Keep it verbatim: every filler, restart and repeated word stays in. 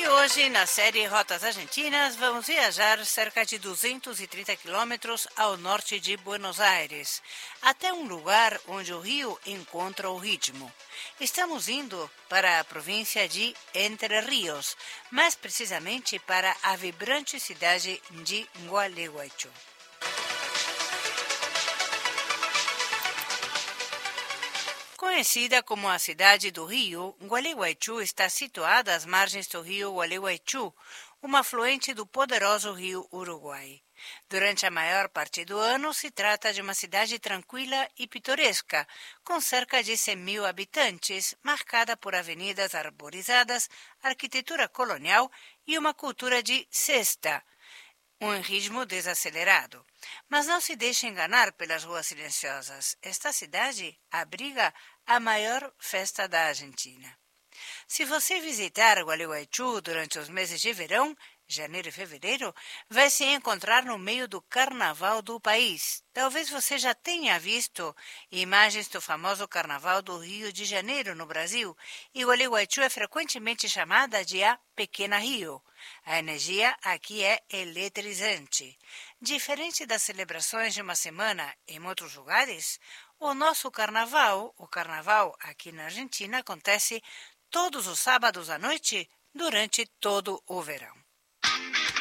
E hoje, na série Rotas Argentinas, vamos viajar cerca de duzentos e trinta quilômetros ao norte de Buenos Aires, até um lugar onde o rio encontra o ritmo. Estamos indo para a província de Entre Rios, mais precisamente para a vibrante cidade de Gualeguaychú. Conhecida como a cidade do Rio, Gualeguaychú está situada às margens do rio Gualeguaychú, um afluente do poderoso rio Uruguai. Durante a maior parte do ano, se trata de uma cidade tranquila e pitoresca, com cerca de cem mil habitantes, marcada por avenidas arborizadas, arquitetura colonial e uma cultura de siesta, um ritmo desacelerado. Mas não se deixe enganar pelas ruas silenciosas. Esta cidade abriga a maior festa da Argentina. Se você visitar Gualeguaychú durante os meses de verão, janeiro e fevereiro, vai se encontrar no meio do carnaval do país. Talvez você já tenha visto imagens do famoso Carnaval do Rio de Janeiro, no Brasil, e Gualeguaychú é frequentemente chamada de a Pequena Rio. A energia aqui é eletrizante. Diferente das celebrações de uma semana em outros lugares, o nosso carnaval, o carnaval aqui na Argentina, acontece todos os sábados à noite durante todo o verão.